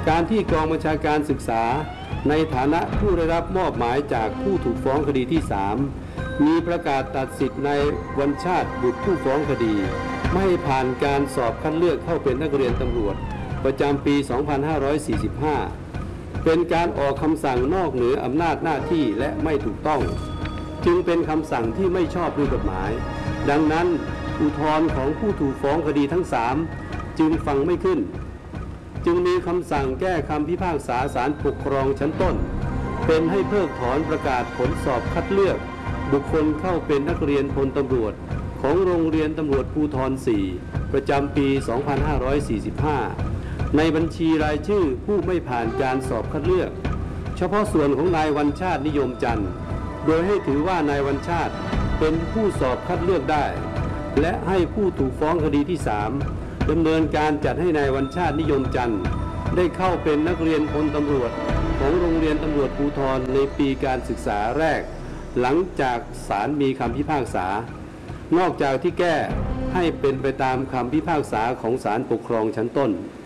การที่กองบัญชาการศึกษาในฐานะผู้ได้รับมอบหมายจากผู้ถูกฟ้องคดีที่ 3มีประกาศตัดสิทธิ์ในวันชาติบุตรผู้ฟ้องคดีไม่ให้ผ่านการสอบคัดเลือกเข้าเป็นนักเรียนตำรวจประจำปี 2545 เป็นการออกคำสั่งนอกเหนืออำนาจหน้าที่และไม่ถูกต้องจึงเป็นคำสั่งที่ไม่ชอบด้วยกฎหมายดังนั้นอุทธรณ์ของผู้ถูกฟ้องคดีทั้ง 3จึงฟังไม่ขึ้นจึงมีคำสั่งแก้คำพิพากษาศาลปกครองชั้นต้นเป็นให้เพิกถอนประกาศผลสอบคัดเลือกบุคคลเข้าเป็นนักเรียนพลตำรวจของโรงเรียนตำรวจภูธร 4ประจำปี 2545ในบัญชีรายชื่อผู้ไม่ผ่านการสอบคัดเลือกเฉพาะส่วนของนายวัญชาตินิยมจันทร์โดยให้ถือว่านายวัญชาติเป็นผู้สอบคัดเลือกได้และให้ผู้ถูกฟ้องคดีที่ 3ดำเนินการจัดให้นายวัญชาตินิยมจันทร์ได้เข้าเป็นนักเรียนพลตำรวจของโรงเรียนตำรวจภูธรในปีการศึกษาแรกหลังจากศาลมีคำพิพากษานอกจากที่แก้ให้เป็นไปตามคำพิพากษาของศาลปกครองชั้นต้น